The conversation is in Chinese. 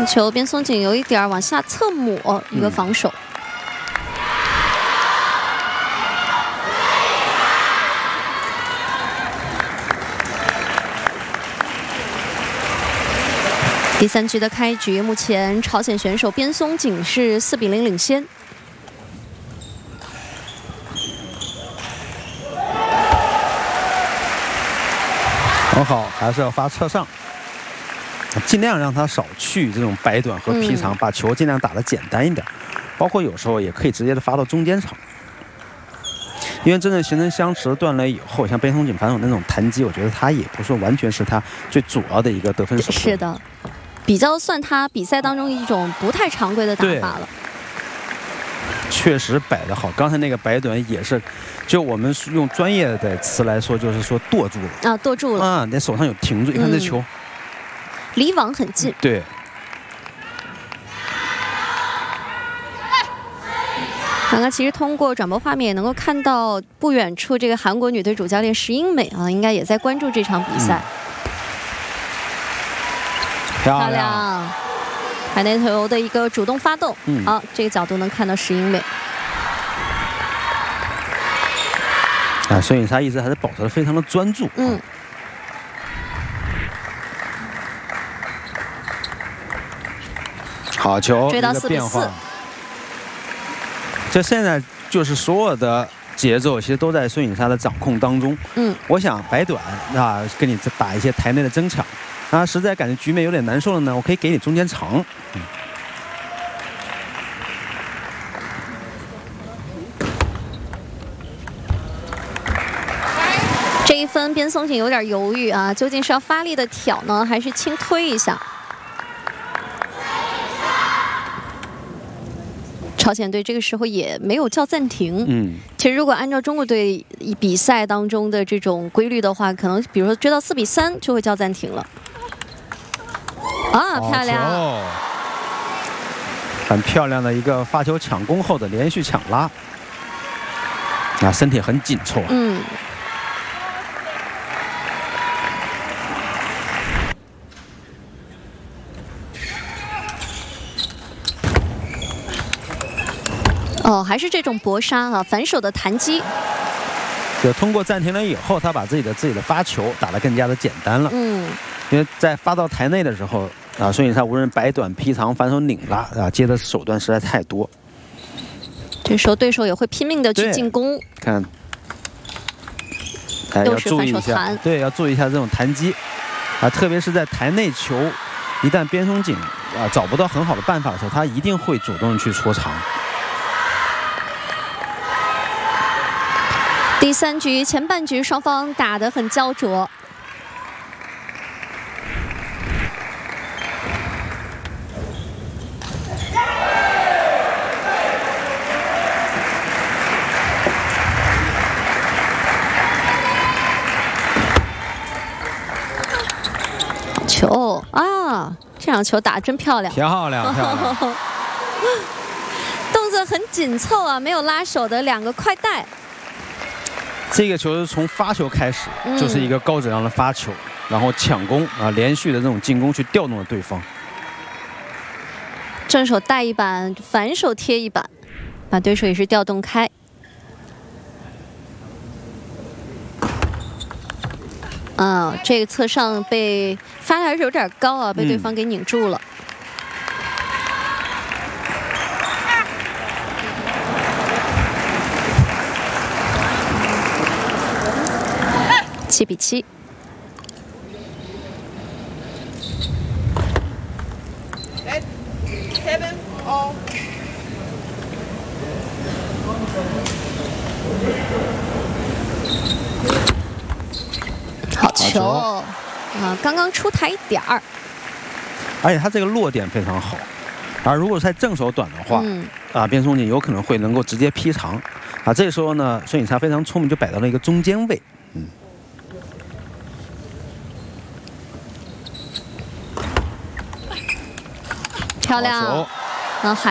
球边松井有一点往下侧抹一个防守。第3局的开局，目前朝鲜选手边松井是4比0领先。 很好，还是要发侧上，尽量让他少去这种摆短和劈长，把球尽量打得简单一点。包括有时候也可以直接的发到中间场，因为真正形成相持锻炼以后，像边松井反手那种弹击，我觉得他也不是完全是他最主要的一个得分手段。 是的。 比较算他比赛当中一种不太常规的打法了， 确实摆得好。刚才那个摆短也是，就我们用专业的词来说，就是说跺住了啊，跺住了啊，那手上有停住，你看这球， 离网很近。 对。 刚刚其实通过转播画面也能够看到，不远处这个韩国女队主教练石英美啊，应该也在关注这场比赛。漂亮，海内头的一个主动发动，好，这个角度能看到石英美。 啊，孙颖莎一直还是保持得非常的专注。好球， 追到4比4。 这现在就是所有的节奏其实都在孙颖莎的掌控当中。我想摆短啊，跟你打一些台内的争抢。 啊，实在感觉局面有点难受了呢，我可以给你中间长。 这一分边松井有点犹豫啊，究竟是要发力的挑呢，还是轻推一下？朝鲜队这个时候也没有叫暂停。其实如果按照中国队比赛当中的这种规律的话，可能比如说追到4比3就会叫暂停了。 啊，漂亮！ 很漂亮的一个发球抢攻后的连续抢拉，啊，身体很紧凑啊。 哦，还是这种搏杀啊，反手的弹击。 就通过暂停了以后，他把自己的发球打得更加的简单了。因为在发到台内的时候。 啊，孙颖莎无论摆短、劈长、反手拧拉啊，接的手段实在太多。 这时候对手也会拼命的去进攻。 看，哎，要注意一下，对，要注意一下这种弹击啊，特别是在台内球，一旦边松井啊找不到很好的办法的时候，他一定会主动去戳长。 第3局前半局双方打得很焦灼。 球啊，这场球打得真漂亮， 漂亮，漂亮， 动作很紧凑啊，没有拉手的2个快带。 这个球是从发球开始，就是一个高质量的发球，然后抢攻啊，连续的这种进攻去调动了对方。 正手带一板，反手贴一板，把对手也是调动开。 啊，这个侧上被发的还是有点高啊，被对方给拧住了。7比7。好球啊！刚刚出台一点儿， 而且他这个落点非常好。而如果在正手短的话，啊，边松井有可能会能够直接劈长。啊，这个时候呢，孙颖莎非常聪明，就摆到了一个中间位。 漂亮。然后还。